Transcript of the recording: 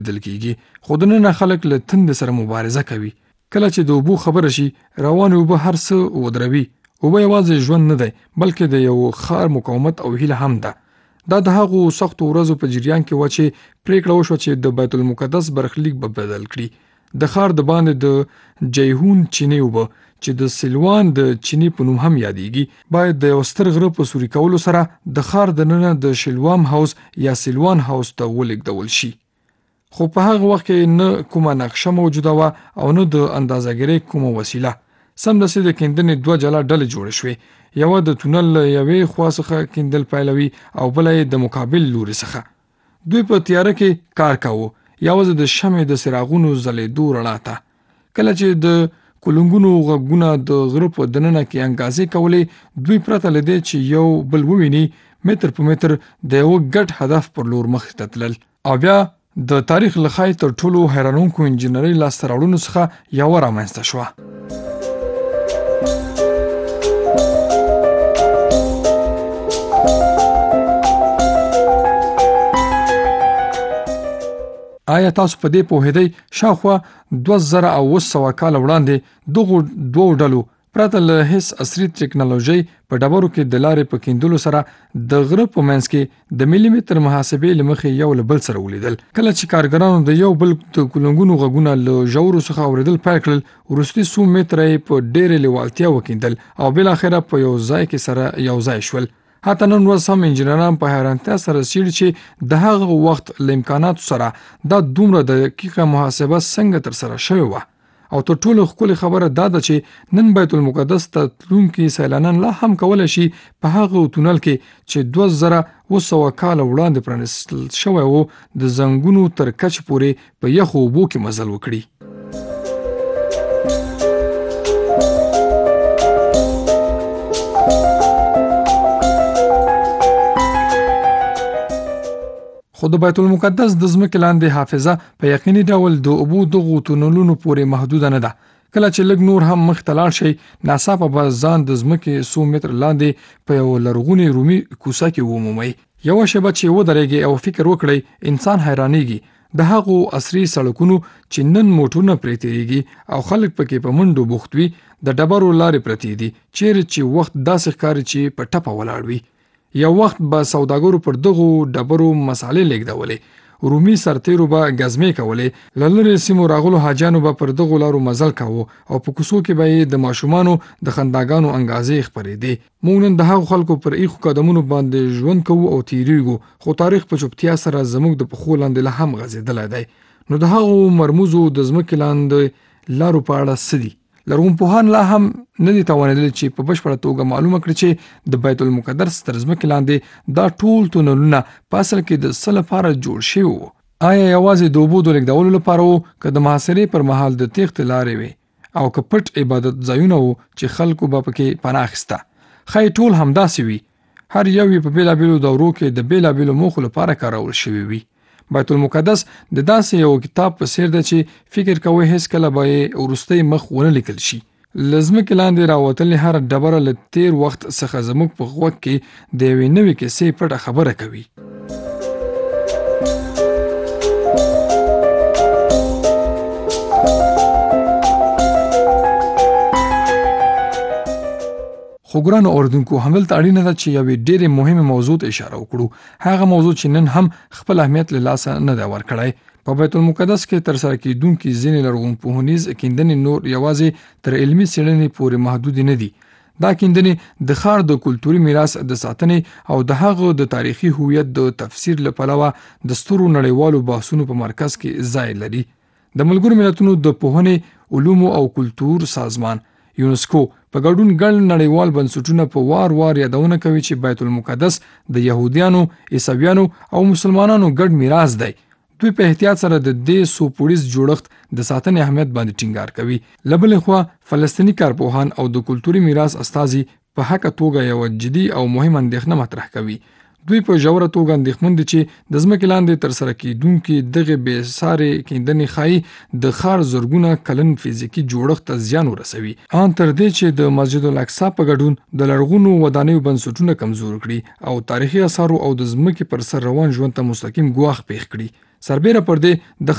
دل کیږي خو د نن خلک له تند سره مبارزه کوي. کله چې د اوبو خبره شي روان اوبه هر څه ودروي. اوبه یوازې ژوند نه دی بلکې د یو خار مقاومت او هیله هم ده. دا د هغو سختو ورځو په جریان کې و چې پریکړه وشوه چې د بیت المقدس برخلیک به بدل کړي. د ښار د باندې د جیهون چینې اوبه چې د سیلوان د چینې په نوم هم یادېږي باید د یو ستر غره په سوري کولو سره د ښار دننه د شلوام هاوس یا سیلوان هاوس ته ولېږدول شي. خو په هغه وخت کې نه کومه نقشه موجوده وه او نه د اندازهګیرۍ کومه وسیله. سمدستي د کیندنې دوه جلا ډلې جوړې شوې. یوه د تونل له یوې خوا څخه کیندل پیلوي او بله یې د مقابل لوري څخه. دوی په تیاره کې کار کاوه یوازې د شمعې د څراغونو ځلېدو رڼا ته. کله چې د کلنګونو غږونه د غره په دننه کې انګازې کولې دوی پرته له دې چې یو بل وویني متر په متر د یوه ګډ هدف پر لور مخې ته تلل. او بیا د تاریخ له خوا تر ټولو حیرانونکو انجینرۍ لاسته راوړنو څخه یوه رامنځته شوه. آیا تاسو په دې پوهېدئ شاوخوا 2000 کاله وړاندې دغو دوو ډلو پرته له هیڅ عصري ټکنالوژۍ په ډبرو کې د لارې په کیندلو سره د غره په منځ کې د ملي متر محاسبې له مخې یو له بل سره ولیدل. کله چې کارګرانو د یو بل د کلنګونو غږونه له ژورو څخه اورېدل پیل کړل وروستي څو متره یې په ډېرې لیوالتیا وکیندل او بالاخره په یو ځای کې سره یو ځای شول. حتی نن ورځ هم انجینران په حیرانتیا سره څېړي چې د هغه وخت له امکاناتو سره دا دومره دقیقه محاسبه څنګه ترسره شوې وه. او تر ټولو ښکلې خبره دا ده چې نن بیت المقدس ته تلونکي سیلانیان لا هم کولی شي په هغه تونل کې چې 2700 کاله وړاندې پرانیستل شوی و د زنګونو تر کچې پورې په یخو اوبو کې مزل وکړي. خو د بیت المقدس د ځمکې لاندې حافظه په یقیني ډول د اوبو دغو تونلونو پورې محدوده نه ده. کله چې لږ نور هم مخ ته لاړ شئ ناڅاپه به ځان د ځمکې 100 متر لاندې په یو لرغونې رومي کوڅه کې ومومئ. یوه شېبه چې ودرېږئ او فکر وکړئ انسان حیرانېږي د هغو عصري سړکونو چې نن موټرونه پرې تېرېږي او خلک پکې په منډو بوخت وي د ډبرو لارې پرتې دي چیرې چې وخت داسې ښکاري چې په ټپه ولاړ وي. یو وخت به سوداګرو پر دغو ډبرو مسالې لیږدولې. رومي سرتیرو به ګزمې کولې. له لرې سیمو راغلو حاجیانو به پر دغو لارو مزل کاوه او په کوڅو کې به یې د ماشومانو د خنداګانو انګازې خپرېدې. موږ نن د هغو خلکو پر ایښو قدمونو باندې ژوند کوو او تېرېږو خو تاریخ په چوپتیا سره زموږ د پښو لاندې لا هم غځېدلی دی. نو د هغو مرموزو د ځمکې لاندې لارو په اړه څه دي؟ لرغونپوهان لا هم نه دي توانېدلي چې په بشپړه توګه معلومه کړي چې د بیت المقدس تر ځمکې لاندې دا ټول تونلونه په اصل کې د څه لپاره جوړ شوي وو. آیا یوازې د اوبو د لیږدولو لپاره وو که د محاصرې پر مهال د تیښتې لارې وې او که پټ عبادت ځایونه وو چې خلکو به پکې پناه اخیسته؟ ښایي ټول همداسې وي. هر یو یې په بېلابېلو دورو کې د بېلابېلو موخو لپاره کارول شوي وي. بیت المقدس د داسې یو کتاب په څیر ده چې فکر کوئ هیڅکله به یې وروستی مخ ونه لیکل شي. له ځمکې لاندې راوتلې هره ډبره له تیر وخت څخه زموږ په غوږ کې د یوې نوې کیسې پټه خبره کوي. خو ګرانو اوریدونکو همدلته اړینه ده چې یوې ډېرې مهمې موضوع ته اشاره وکړو. هغه موضوع چې نن هم خپل اهمیت له لاسه نه دی ورکړی. په بیت المقدس کې ترسره کیدونکي ځینې لرغونپوهنیز کیندنې نور یوازې تر علمي څېړنې پورې محدودې نه دي. دا کیندنې د ښار د کلتوري میراث د ساتنې او د هغه د تاریخي هویت د تفسیر له پلوه د سترو نړیوالو بحثونو په مرکز کې ځای لري. د ملګرو ملتونو د پوهنې علومو او کلتور سازمان یونسکو په ګډون ګڼ نړیوال بنسټونه په وار یادونه کوي چې بیت المقدس د یهودیانو، عیسویانو او مسلمانانو ګډ میراث دی. دوی په احتیاط سره د دې سوپوړیز جوړښت د ساتنې اهمیت باندې ټینګار کوي. له بلې خوا فلسطیني کارپوهان او د کلتوري میراث استازي په حقه توګه یوه جدي او مهمه اندېښنه مطرح کوي. دوی په ژوره توګه اندېښمن دي چې د ځمکې لاندې ترسره کیدونکي دغې بېسارې کیندنې ښایي د ښار زرګونه کلن فزیکي جوړښت ته زیان ورسوي، ان تر دې چې د مسجد الاقصی په ګډون د لرغونو ودانیو بنسټونه کمزور کړي او تاریخي اثارو او د ځمکې پر سر روان ژوند ته مستقیم ګواښ پېښ کړي. سربیره پر دې د